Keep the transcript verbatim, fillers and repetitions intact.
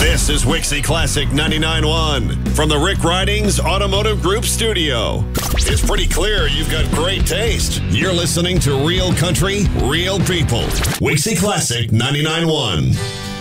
This is Wixie Classic ninety-nine point one from the Rick Ridings Automotive Group studio. It's pretty clear you've got great taste. You're listening to Real Country, Real People. Wixie Classic ninety-nine point one.